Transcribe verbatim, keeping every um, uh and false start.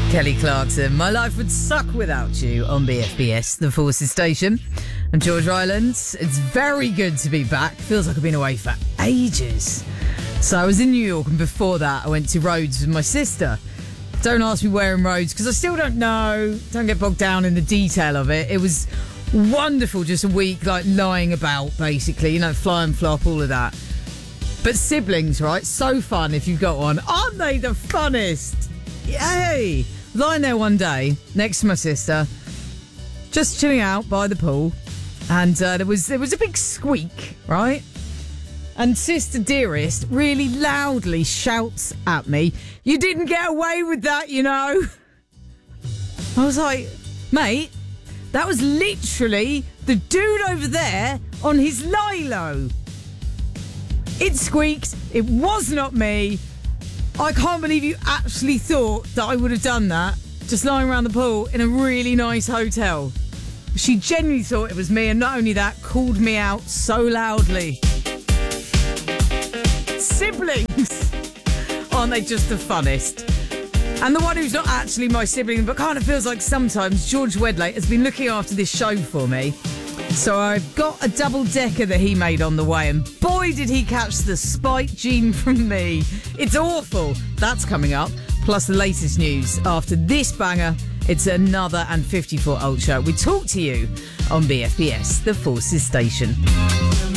Kelly Clarkson, My Life Would Suck Without You on B F B S, the Forces Station. I'm George Rylands. It's very good to be back. Feels like I've been away for ages. So I was in New York, and before that I went to Rhodes with my sister. Don't ask me where in Rhodes, because I still don't know. Don't get bogged down in the detail of it. It was wonderful, just a week like lying about, basically, you know, fly and flop, all of that. But siblings, right? So fun if you've got one. Aren't they the funnest? Yay! Lying there one day next to my sister, just chilling out by the pool, and uh, there was there was a big squeak, right? And Sister Dearest really loudly shouts at me, "You didn't get away with that, you know." I was like, mate, that was literally the dude over there on his Lilo. It squeaked. It was not me. I can't believe you actually thought that I would have done that, just lying around the pool in a really nice hotel. She genuinely thought it was me, and not only that, called me out so loudly. Siblings! Aren't they just the funnest? And the one who's not actually my sibling, but kind of feels like sometimes, George Wedlake has been looking after this show for me. So I've got a double-decker that he made on the way, and boy did he catch the spite gene from me. It's awful. That's coming up. Plus the latest news. After this banger, it's another and fifty-four Ultra. We talk to you on B F B S, the Forces Station.